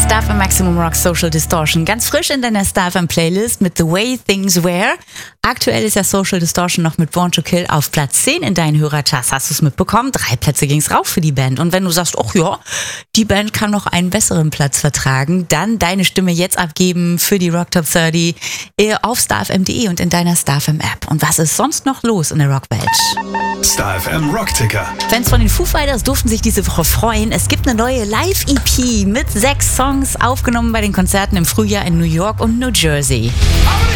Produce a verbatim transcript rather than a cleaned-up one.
StarFM Maximum Rock Social Distortion. Ganz frisch in deiner StarFM Playlist mit The Way Things Were. Aktuell ist ja Social Distortion noch mit Born to Kill auf Platz zehn in deinen Hörercharts. Hast du es mitbekommen? Drei Plätze ging's rauf für die Band. Und wenn du sagst, ach ja, die Band kann noch einen besseren Platz vertragen, dann deine Stimme jetzt abgeben für die Rock Top dreißig auf starfm punkt de und in deiner StarFM App. Und was ist sonst noch los in der Rockwelt? StarFM Rockticker. Fans von den Foo Fighters durften sich diese Woche freuen. Es gibt eine neue Live-E P mit sechs Songs, aufgenommen bei den Konzerten im Frühjahr in New York und New Jersey. Aber